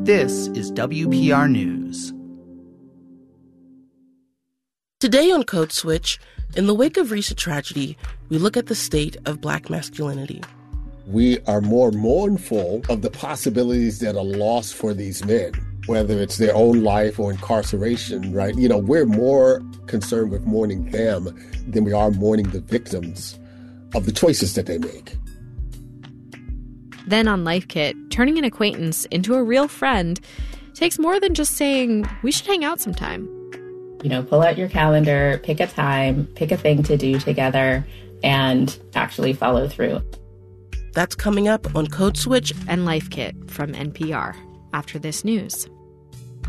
This is WPR News. Today on Code Switch, in the wake of recent tragedy, we look at the state of Black masculinity. We are more mournful of the possibilities that are lost for these men, whether it's their own life or incarceration, right? You know, we're more concerned with mourning them than we are mourning the victims of the choices that they make. Then on Life Kit, turning an acquaintance into a real friend takes more than just saying, we should hang out sometime. You know, pull out your calendar, pick a time, pick a thing to do together, and actually follow through. That's coming up on Code Switch and Life Kit from NPR after this news.